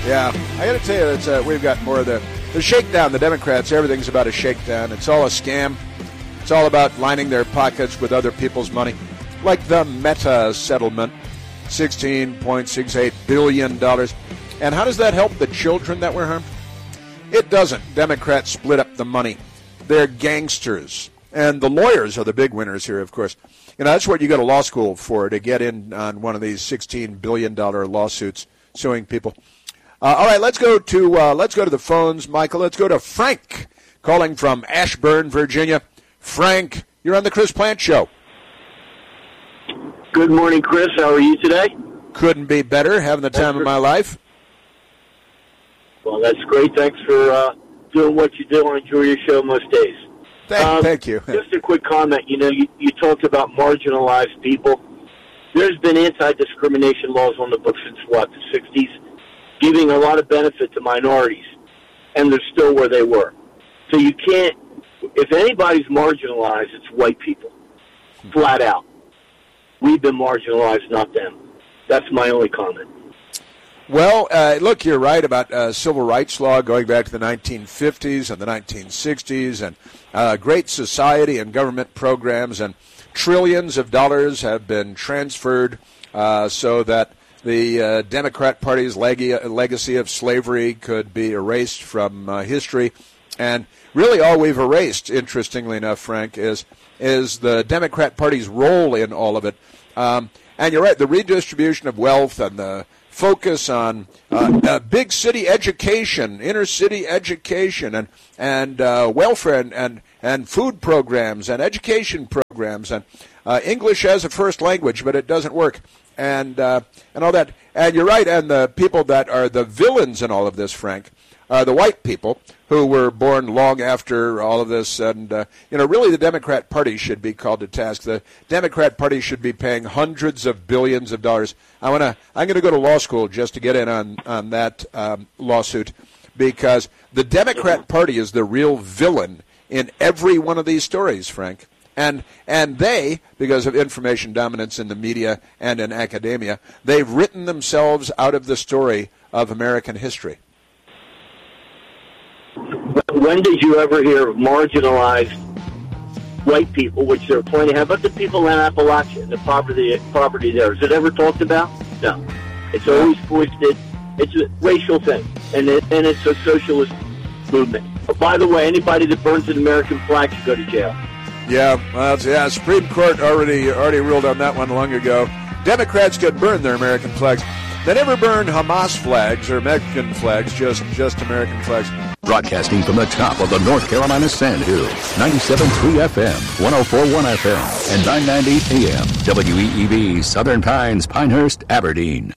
Yeah, I got to tell you that we've got more of the shakedown. The Democrats, everything's about a shakedown. It's all a scam. It's all about lining their pockets with other people's money, like the Meta settlement, $16.68 billion. And how does that help the children that were harmed? It doesn't. Democrats split up the money. They're gangsters. And the lawyers are the big winners here, of course. You know, that's what you go to law school for, to get in on one of these $16 billion lawsuits suing people. All right, let's go to the phones, Michael. Let's go to Frank, calling from Ashburn, Virginia. Frank, you're on the Chris Plante Show. Good morning, Chris. How are you today? Couldn't be better. Having the time of my life. Well, that's great. Thanks for doing what you do. I enjoy your show most days. Thank you. Just a quick comment. You know, you talked about marginalized people. There's been anti-discrimination laws on the books since, the 60s, giving a lot of benefit to minorities, and they're still where they were. So you can't, if anybody's marginalized, it's white people, flat out. We've been marginalized, not them. That's my only comment. Well, look, you're right about civil rights law going back to the 1950s and the 1960s, and great society and government programs, and trillions of dollars have been transferred so that the Democrat Party's legacy of slavery could be erased from history. And really all we've erased, interestingly enough, Frank, is the Democrat Party's role in all of it. And you're right, the redistribution of wealth and the focus on big city education, inner city education, and welfare and food programs and education programs, and English as a first language, but it doesn't work, and all that. And you're right, and the people that are the villains in all of this, Frank, are the white people who were born long after all of this. And, really the Democrat Party should be called to task. The Democrat Party should be paying hundreds of billions of dollars. I'm going to go to law school just to get in on that lawsuit, because the Democrat Party is the real villain in every one of these stories, Frank. And they, because of information dominance in the media and in academia, they've written themselves out of the story of American history. When did you ever hear of marginalized white people, which there are plenty of? How about the people in Appalachia, the poverty there? Is it ever talked about? No. It's always foisted. It's a racial thing, and it's a socialist movement. But by the way, anybody that burns an American flag should go to jail. Yeah, Supreme Court already ruled on that one long ago. Democrats could burn their American flags. They never burn Hamas flags or Mexican flags, just American flags. Broadcasting from the top of the North Carolina Sand Hills, 97.3 FM, 104.1 FM, and 990 AM, WEEB, Southern Pines, Pinehurst, Aberdeen.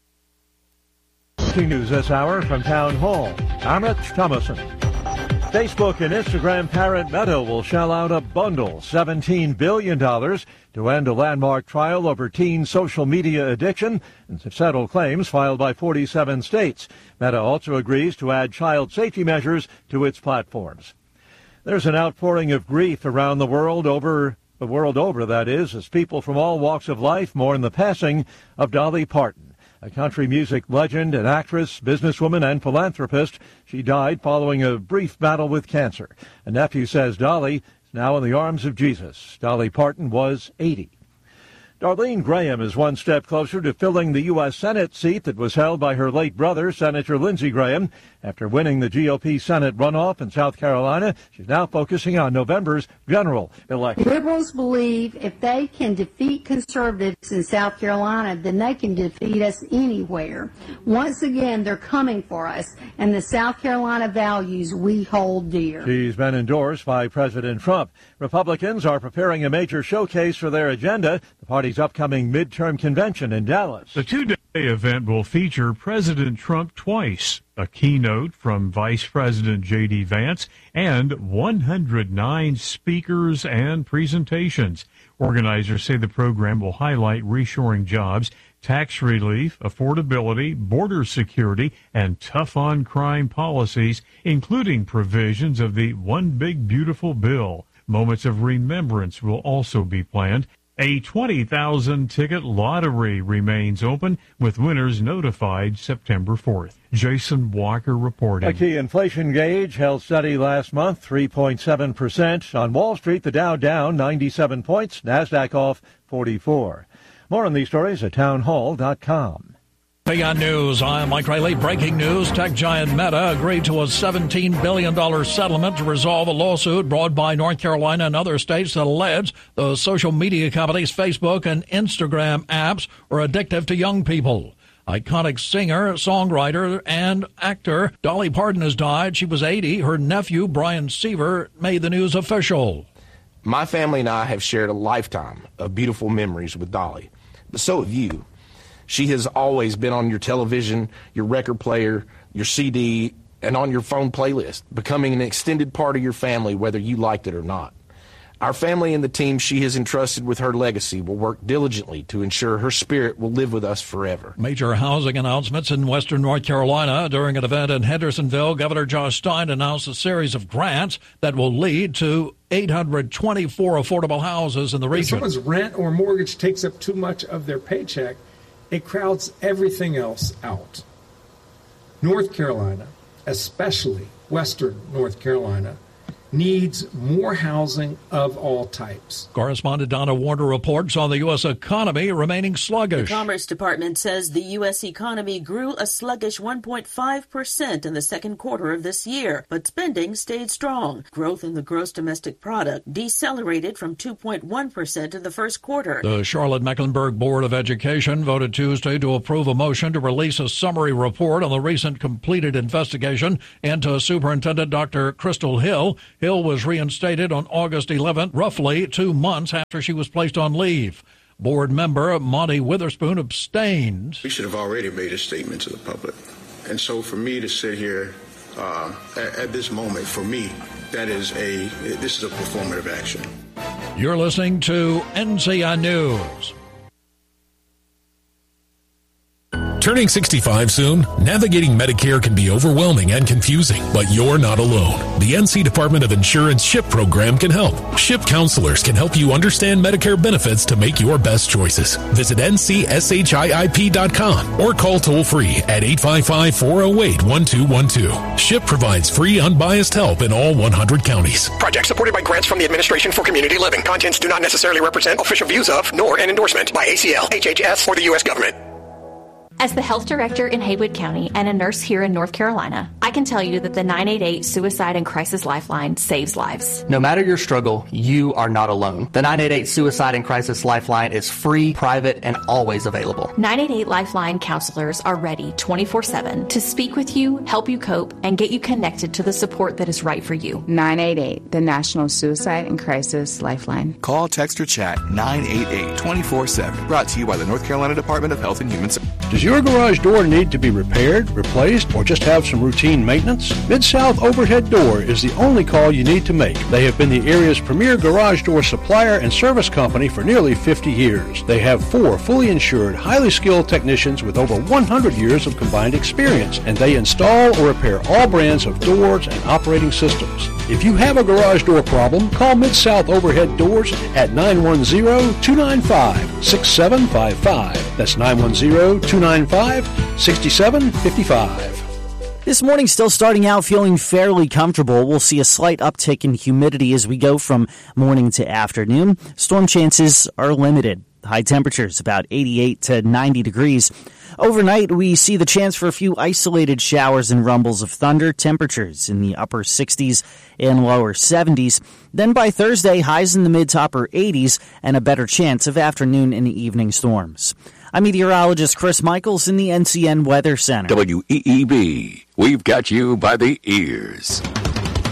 News this hour from Town Hall. Amit Thomason. Facebook and Instagram parent Meta will shell out a bundle, $17 billion, to end a landmark trial over teen social media addiction and to settle claims filed by 47 states. Meta also agrees to add child safety measures to its platforms. There's an outpouring of grief around the world over, that is, as people from all walks of life mourn the passing of Dolly Parton. A country music legend, an actress, businesswoman, and philanthropist. She died following a brief battle with cancer. A nephew says Dolly is now in the arms of Jesus. Dolly Parton was 80. Darlene Graham is one step closer to filling the U.S. Senate seat that was held by her late brother, Senator Lindsey Graham. After winning the GOP Senate runoff in South Carolina, she's now focusing on November's general election. Liberals believe if they can defeat conservatives in South Carolina, then they can defeat us anywhere. Once again, they're coming for us, and the South Carolina values we hold dear. She's been endorsed by President Trump. Republicans are preparing a major showcase for their agenda, the party's upcoming midterm convention in Dallas. The two-day event will feature President Trump twice, a keynote from Vice President J.D. Vance, and 109 speakers and presentations. Organizers say the program will highlight reshoring jobs, tax relief, affordability, border security, and tough-on-crime policies, including provisions of the One Big Beautiful Bill. Moments of remembrance will also be planned. A 20,000-ticket lottery remains open, with winners notified September 4th. Jason Walker reporting. A key inflation gauge held steady last month, 3.7%. On Wall Street, the Dow down 97 points, NASDAQ off 44. More on these stories at townhall.com. On News, I'm Mike Riley. Breaking news, tech giant Meta agreed to a $17 billion settlement to resolve a lawsuit brought by North Carolina and other states that allege the social media companies Facebook and Instagram apps are addictive to young people. Iconic singer, songwriter, and actor Dolly Parton has died. She was 80. Her nephew, Brian Seaver, made the news official. My family and I have shared a lifetime of beautiful memories with Dolly, but so have you. She has always been on your television, your record player, your CD, and on your phone playlist, becoming an extended part of your family, whether you liked it or not. Our family and the team she has entrusted with her legacy will work diligently to ensure her spirit will live with us forever. Major housing announcements in western North Carolina. During an event in Hendersonville, Governor Josh Stein announced a series of grants that will lead to 824 affordable houses in the region. If someone's rent or mortgage takes up too much of their paycheck, it crowds everything else out. North Carolina, especially western North Carolina, needs more housing of all types. Correspondent Donna Warner reports on the U.S. economy remaining sluggish. The Commerce Department says the U.S. economy grew a sluggish 1.5% in the second quarter of this year, but spending stayed strong. Growth in the gross domestic product decelerated from 2.1% in the first quarter. The Charlotte-Mecklenburg Board of Education voted Tuesday to approve a motion to release a summary report on the recent completed investigation into Superintendent Dr. Crystal Hill. Hill was reinstated on August 11th, roughly 2 months after she was placed on leave. Board member Monty Witherspoon abstained. We should have already made a statement to the public. And so for me to sit here at this moment, for me, this is a performative action. You're listening to NCI News. Turning 65 soon, navigating Medicare can be overwhelming and confusing, but you're not alone. The NC Department of Insurance SHIP program can help. SHIP counselors can help you understand Medicare benefits to make your best choices. Visit ncship.com or call toll-free at 855-408-1212. SHIP provides free, unbiased help in all 100 counties. Project supported by grants from the Administration for Community Living. Contents do not necessarily represent official views of, nor an endorsement by ACL, HHS, or the U.S. government. As the health director in Haywood County and a nurse here in North Carolina, I can tell you that the 988 Suicide and Crisis Lifeline saves lives. No matter your struggle, you are not alone. The 988 Suicide and Crisis Lifeline is free, private, and always available. 988 Lifeline counselors are ready 24/7 to speak with you, help you cope, and get you connected to the support that is right for you. 988, the National Suicide and Crisis Lifeline. Call, text, or chat 988 24/7. Brought to you by the North Carolina Department of Health and Human Services. Does your garage door need to be repaired, replaced, or just have some routine maintenance? Mid-South Overhead Door is the only call you need to make. They have been the area's premier garage door supplier and service company for nearly 50 years. They have 4 fully insured, highly skilled technicians with over 100 years of combined experience, and they install or repair all brands of doors and operating systems. If you have a garage door problem, call Mid-South Overhead Doors at 910-295-6755. That's 910-295-6755. This morning still starting out feeling fairly comfortable. We'll see a slight uptick in humidity as we go from morning to afternoon. Storm chances are limited. High temperatures about 88 to 90 degrees. Overnight, we see the chance for a few isolated showers and rumbles of thunder. Temperatures in the upper 60s and lower 70s. Then by Thursday, highs in the mid to upper 80s and a better chance of afternoon and evening storms. I'm meteorologist Chris Michaels in the NCN Weather Center. WEEB, we've got you by the ears.